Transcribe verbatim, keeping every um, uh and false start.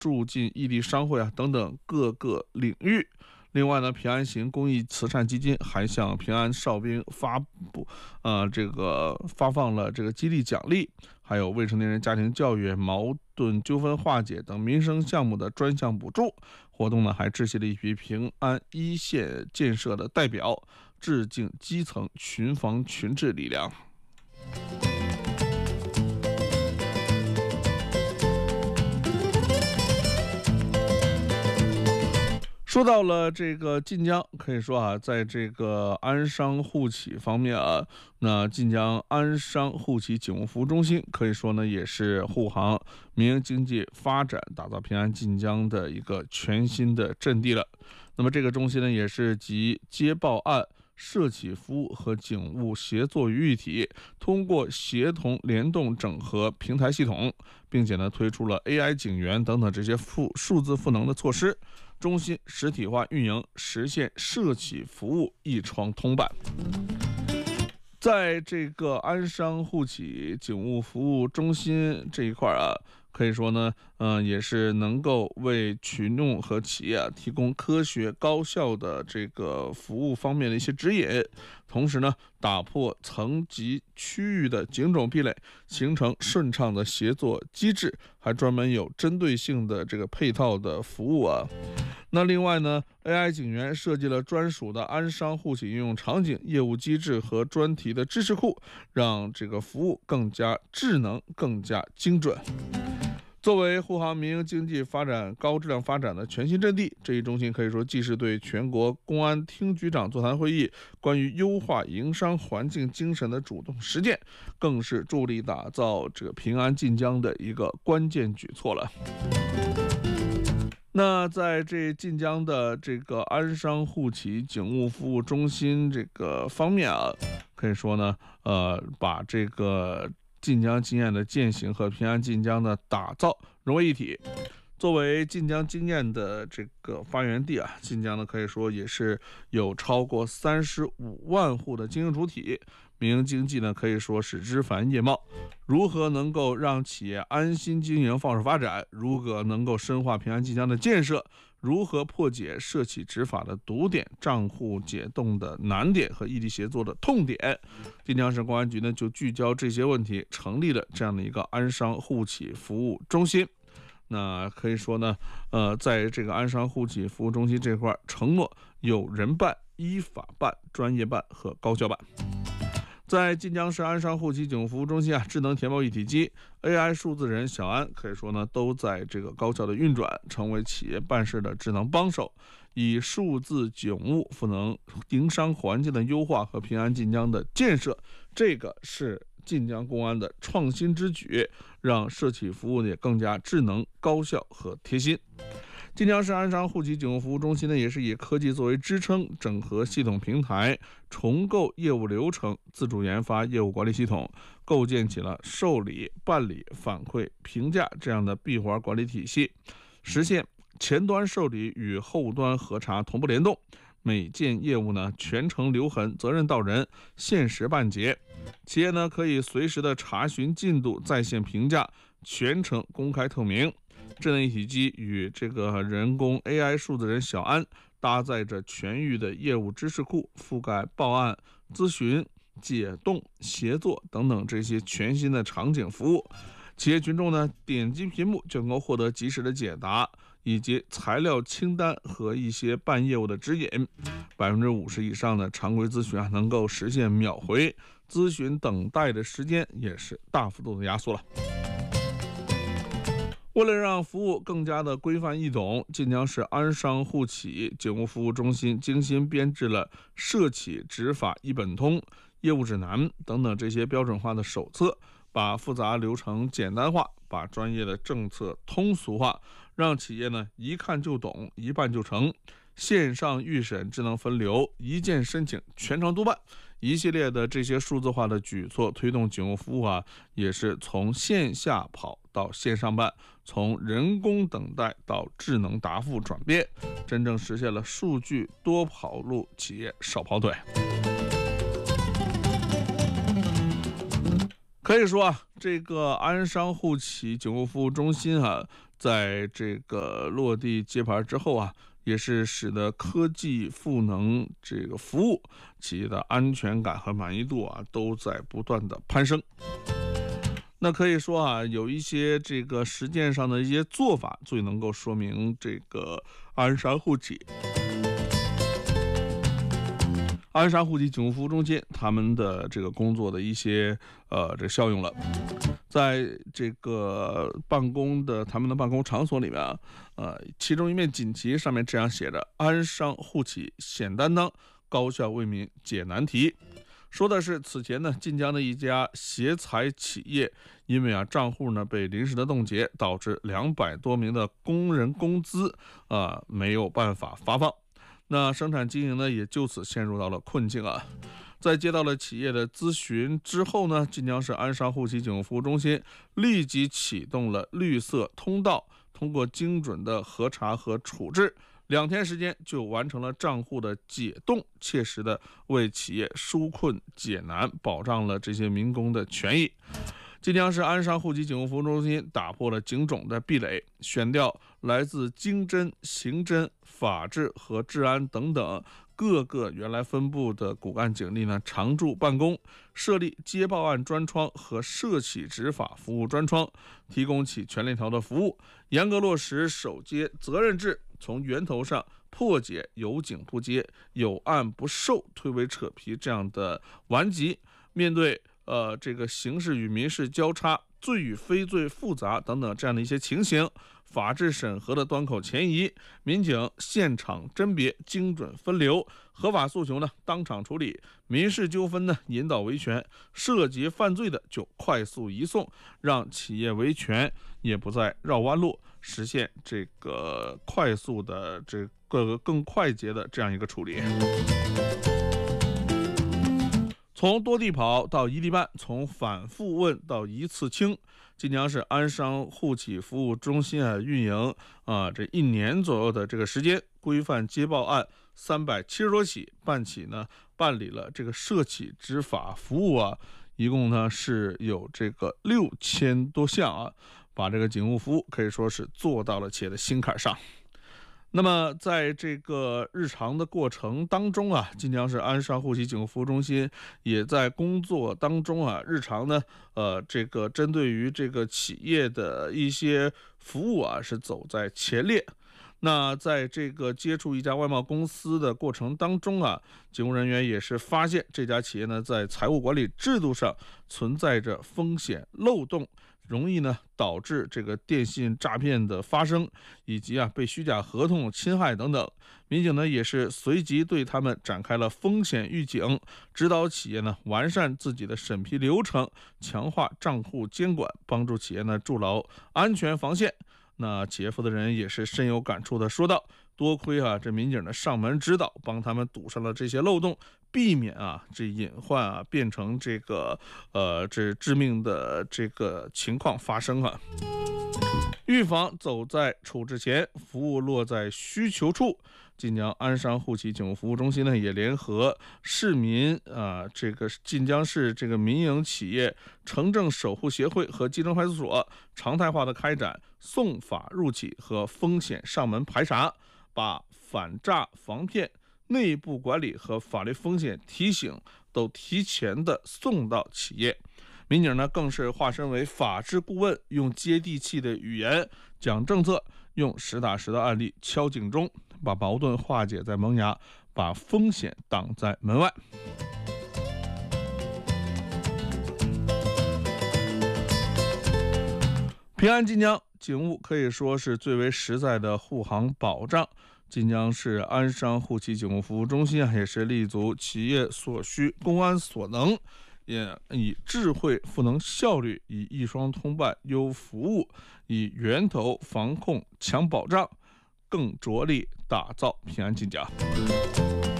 助进异地商会啊等等各个领域。另外呢，平安行公益慈善基金还向平安哨兵发布，呃，这个发放了这个激励奖励，还有未成年人家庭教育、矛盾纠纷化解等民生项目的专项补助。活动呢，还致谢了一批平安一线建设的代表，致敬基层群防群治力量。说到了这个晋江，可以说啊，在这个安商护企方面啊，那晋江安商护企警务服务中心可以说呢，也是护航民营经济发展、打造平安晋江的一个全新的阵地了。那么这个中心呢，也是集接报案、社企服务和警务协作于一体，通过协同联动整合平台系统，并且呢推出了 A I 警员等等这些赋数字赋能的措施。中心实体化运营，实现社企服务一窗通办。在这个安商护企警务服务中心这一块啊，可以说呢，嗯、呃，也是能够为群众和企业、啊、提供科学高效的这个服务方面的一些指引，同时呢，打破层级区域的警种壁垒，形成顺畅的协作机制，还专门有针对性的这个配套的服务啊。那另外呢 ，A I 警员设计了专属的安商护企应用场景、业务机制和专题的知识库，让这个服务更加智能、更加精准。作为护航民营经济发展高质量发展的全新阵地，这一中心可以说既是对全国公安厅局长座谈会议关于优化营商环境精神的主动实践，更是助力打造这个平安晋江的一个关键举措了。那在这晋江的这个安商护企警务服务中心这个方面啊，可以说呢，呃，把这个晋江经验的践行和平安晋江的打造融为一体。作为晋江经验的这个发源地啊，晋江呢可以说也是有超过三十五万户的经营主体，民营经济呢可以说是枝繁叶茂。如何能够让企业安心经营、放手发展？如何能够深化平安晋江的建设？如何破解社企执法的堵点、账户解冻的难点和异地协作的痛点？晋江市公安局呢就聚焦这些问题，成立了这样的一个安商护企服务中心。那可以说呢，呃，在这个安商护企服务中心这块，承诺有人办、依法办、专业办和高效办。在晋江市安商护企警务服务中心啊，智能填报一体机、A I 数字人小安可以说呢，都在这个高效的运转，成为企业办事的智能帮手，以数字警务赋能营商环境的优化和平安晋江的建设，这个是晋江公安的创新之举，让社企服务也更加智能、高效和贴心。晋江市安商护企警务服务中心呢，也是以科技作为支撑，整合系统平台，重构业务流程，自主研发业务管理系统，构建起了受理、办理、反馈、评价这样的闭环管理体系，实现前端受理与后端核查同步联动，每件业务呢全程留痕，责任到人，限时办结。企业呢可以随时的查询进度，在线评价，全程公开透明。智能一体机与这个人工 A I 数字人小安搭载着全域的业务知识库，覆盖报案、咨询、解冻、协作等等这些全新的场景服务。企业群众呢点击屏幕就能够获得及时的解答，以及材料清单和一些办业务的指引。百分之五十以上的常规咨询啊能够实现秒回，咨询等待的时间也是大幅度的压缩了。为了让服务更加的规范易懂，晋江市安商护企警务服务中心精心编制了社企执法一本通、业务指南等等这些标准化的手册，把复杂流程简单化，把专业的政策通俗化，让企业呢一看就懂，一办就成。线上预审、智能分流、一键申请、全程督办，一系列的这些数字化的举措，推动警务服务啊，也是从线下跑到线上办，从人工等待到智能答复转变，真正实现了数据多跑路，企业少跑腿。可以说啊，这个安商护企警务服务中心啊， 在这个落地揭牌之后啊，也是使得科技赋能这个服务企业的安全感和满意度啊都在不断的攀升。那可以说啊，有一些这个实践上的一些做法，最能够说明这个鞍山护企。鞍山护企警务服务中心他们的这个工作的一些呃这效用了。在这个办公的他们的办公场所里面啊，呃，其中一面锦旗上面这样写着：鞍山护企显担当，高效为民解难题。说的是此前呢，晋江的一家协财企业，因为啊账户呢被临时的冻结，导致两百多名的工人工资啊、呃、没有办法发放。那生产经营呢，也就此陷入到了困境啊。在接到了企业的咨询之后呢，晋江市鞍山护企警务服务中心立即启动了绿色通道，通过精准的核查和处置，两天时间就完成了账户的解冻，切实的为企业纾困解难，保障了这些民工的权益。晋江市鞍山护企警务服务中心打破了警种的壁垒，选调来自经侦、刑侦、法治和治安等等各个原来分部的骨干警力呢常驻办公，设立接报案专窗和涉企执法服务专窗，提供起全链条的服务，严格落实守接责任制，从源头上破解有警不接、有案不受、推诿扯皮这样的顽疾。面对呃，这个刑事与民事交叉、罪与非罪复杂等等这样的一些情形，法治审核的端口前移，民警现场甄别、精准分流，合法诉求呢当场处理，民事纠纷呢引导维权，涉及犯罪的就快速移送，让企业维权也不再绕弯路，实现这个快速的这个更快捷的这样一个处理。从多地跑到一地办，从反复问到一次清，晋江市鞍山护企服务中心啊运营啊这一年左右的这个时间，规范接报案三百七十多起，办起呢办理了这个涉企执法服务啊，一共呢是有这个六千多项啊，把这个警务服务可以说是做到了企业的心坎上。那么在这个日常的过程当中啊，晋江市鞍山护企警务服务中心也在工作当中啊，日常呢，呃，这个针对于这个企业的一些服务啊，是走在前列。那在这个接触一家外贸公司的过程当中啊，警务人员也是发现这家企业呢，在财务管理制度上存在着风险漏洞，容易呢导致这个电信诈骗的发生，以及啊被虚假合同侵害等等。民警呢也是随即对他们展开了风险预警，指导企业呢完善自己的审批流程，强化账户监管，帮助企业呢筑牢安全防线。那企业负责人也是深有感触的说道：“多亏啊这民警的上门指导，帮他们堵上了这些漏洞，避免啊这隐患啊变成这个呃这致命的这个情况发生啊。预防走在处置前，服务落在需求处。”晋江鞍山护企警务服务中心呢，也联合市民啊、呃，这个晋江市这个民营企业城镇守护协会和基层派出所，常态化的开展送法入企和风险上门排查，把反诈防骗、内部管理和法律风险提醒都提前的送到企业。民警呢更是化身为法治顾问，用接地气的语言讲政策，用实打实的案例敲警钟，把矛盾化解在萌芽，把风险挡在门外。平安晋江，警务可以说是最为实在的护航保障。晋江市鞍山护企警务服务中心啊，也是立足企业所需、公安所能，也以智慧赋能效率，以一双通办优服务，以源头防控强保障，更着力打造平安晋江。